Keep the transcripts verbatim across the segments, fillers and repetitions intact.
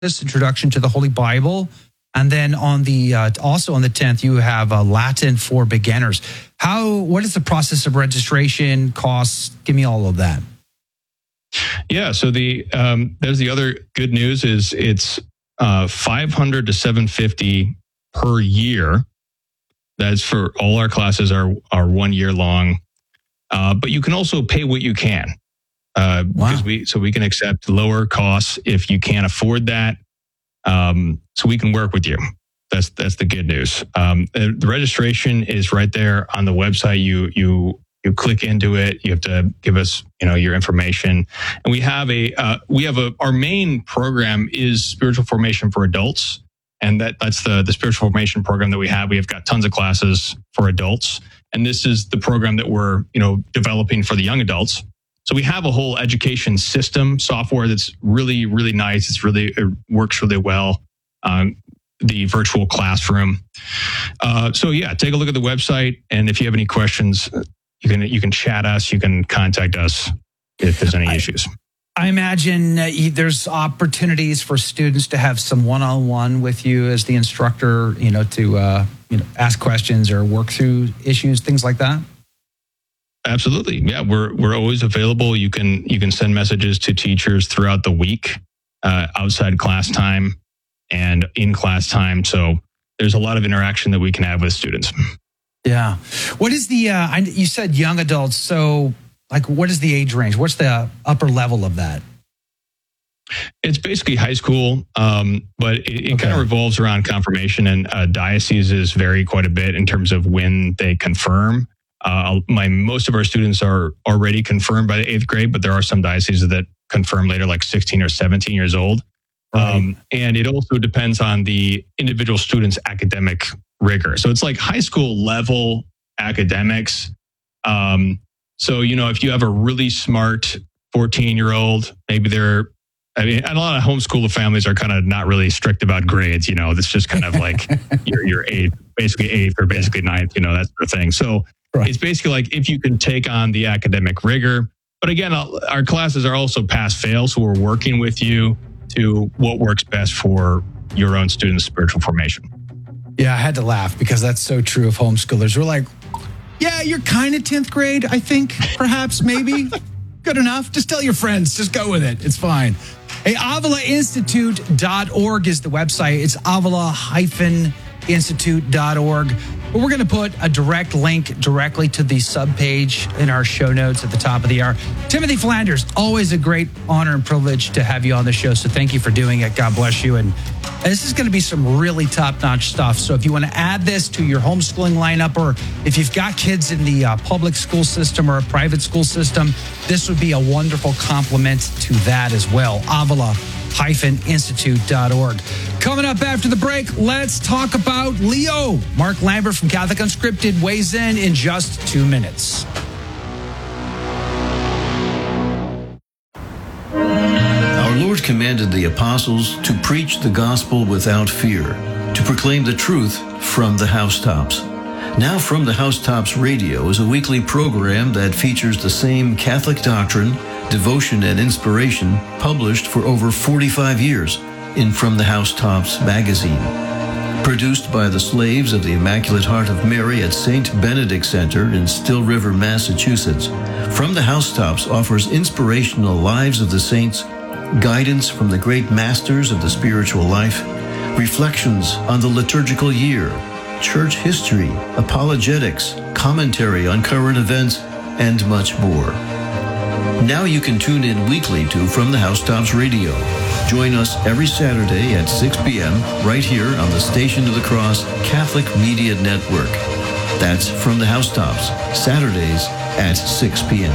Introduction to the Holy Bible. And then on the uh, also on the tenth, you have uh, Latin for beginners. How? What is the process of registration, costs? Give me all of that. Yeah. So the um, there's the other good news is it's uh, five hundred to seven fifty per year. That's for all our classes are are one year long. Uh, but you can also pay what you can. Uh, wow. because we so we can accept lower costs if you can't afford that. Um, so we can work with you. That's that's the good news. Um, the registration is right there on the website. You you you click into it. You have to give us you know your information, and we have a uh, we have a our main program is spiritual formation for adults, and that that's the the spiritual formation program that we have. We have got tons of classes for adults, and this is the program that we're you know developing for the young adults. So we have a whole education system software that's really, really nice. It's really, it works really well. Um, the virtual classroom. Uh, so yeah, take a look at the website. And if you have any questions, you can, you can chat us, you can contact us if there's any I, issues. I imagine uh, there's opportunities for students to have some one-on-one with you as the instructor, you know, to, uh, you know, ask questions or work through issues, things like that. Absolutely. Yeah, we're we're always available. You can you can send messages to teachers throughout the week, uh, outside class time and in class time. So there's a lot of interaction that we can have with students. Yeah. What is the, uh, I, you said young adults. So like, what is the age range? What's the upper level of that? It's basically high school, um, but it, it okay. kind of revolves around confirmation, and uh, dioceses vary quite a bit in terms of when they confirm. Uh, my most of our students are already confirmed by the eighth grade, but there are some dioceses that confirm later, like sixteen or seventeen years old. Right. Um, and it also depends on the individual student's academic rigor. So it's like high school level academics. Um, so, you know, if you have a really smart fourteen year old, maybe they're, I mean, and a lot of homeschooler families are kind of not really strict about grades. You know, it's just kind of like you're, you're eighth, basically eighth or basically ninth, you know, that sort of thing. So right. It's basically like if you can take on the academic rigor. But again, our classes are also pass fail. So we're working with you to what works best for your own students' spiritual formation. Yeah, I had to laugh because that's so true of homeschoolers. We're like, yeah, you're kind of tenth grade, I think, perhaps, maybe. Good enough. Just tell your friends. Just go with it. It's fine. Hey, Avila Institute dot org is the website. It's Avila Institute dot org. But we're going to put a direct link directly to the subpage in our show notes at the top of the hour. Timothy Flanders, always a great honor and privilege to have you on the show. So thank you for doing it. God bless you. And this is going to be some really top-notch stuff. So if you want to add this to your homeschooling lineup, or if you've got kids in the uh, public school system or a private school system, this would be a wonderful complement to that as well. Avila Institute dot org. Coming up after the break, let's talk about Leo. Mark Lambert from Catholic Unscripted weighs in in just two minutes. Our Lord commanded the apostles to preach the gospel without fear, to proclaim the truth from the housetops. Now From the Housetops Radio is a weekly program that features the same Catholic doctrine, devotion, and inspiration published for over forty-five years in From the Housetops magazine. Produced by the slaves of the Immaculate Heart of Mary at Saint Benedict Center in Still River, Massachusetts, From the Housetops offers inspirational lives of the saints, guidance from the great masters of the spiritual life, reflections on the liturgical year, church history, apologetics, commentary on current events, and much more. Now you can tune in weekly to From the Housetops Radio. Join us every Saturday at six p.m. right here on the Station of the Cross Catholic Media Network. That's From the Housetops, Saturdays at six p.m.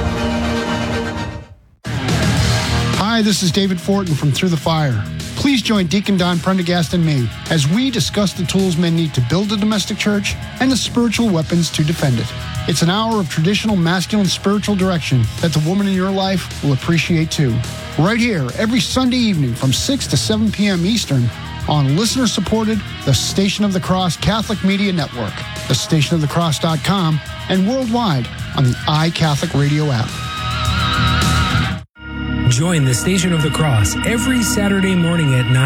Hi, this is David Fortin from Through the Fire. Please join Deacon Don Prendergast and me as we discuss the tools men need to build a domestic church and the spiritual weapons to defend it. It's an hour of traditional masculine spiritual direction that the woman in your life will appreciate too. Right here, every Sunday evening from six to seven p.m. Eastern on listener-supported The Station of the Cross Catholic Media Network, the station of the cross dot com, and worldwide on the iCatholic Radio app. Join the Station of the Cross every Saturday morning at nine.